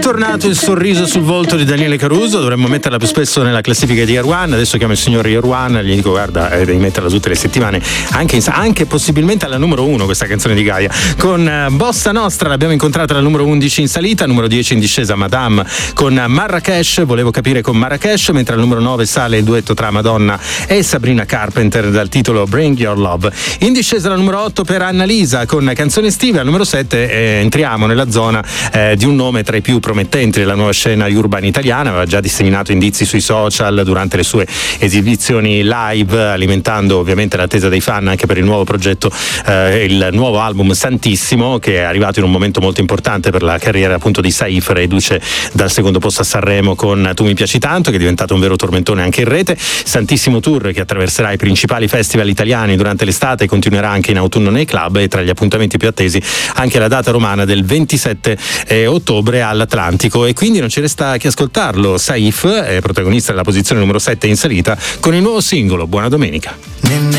tornato il sorriso sul volto di Daniele Caruso, dovremmo metterla più spesso nella classifica di Year One. Adesso chiamo il signor Year One, gli dico guarda, devi metterla tutte le settimane, anche possibilmente alla numero 1 questa canzone di Gaia. Con Bossa Nostra l'abbiamo incontrata alla numero 11 in salita, numero 10 in discesa Madame con Marrakesh, volevo capire con Marrakesh, mentre al numero 9 sale il duetto tra Madonna e Sabrina Carpenter dal titolo Bring Your Love. In discesa la numero 8 per Annalisa con Canzone estive, al numero 7 entriamo nella zona di un nome tra i più promettenti della nuova scena urban italiana, aveva già disseminato indizi sui social durante le sue esibizioni live, alimentando ovviamente l'attesa dei fan anche per il nuovo progetto, il nuovo album Santissimo, che è arrivato in un momento molto importante per la carriera appunto di Saif, reduce dal secondo posto a Sanremo con Tu mi piaci tanto, che è diventato un vero tormentone anche in rete. Santissimo Tour che attraverserà i principali festival italiani durante l'estate e continuerà anche in autunno nei club, e tra gli appuntamenti più attesi anche la data romana del 27 ottobre all'Atlantico, e quindi non ci resta che ascoltarlo. Saif è protagonista della posizione numero 7 in salita con il nuovo singolo Buona Domenica.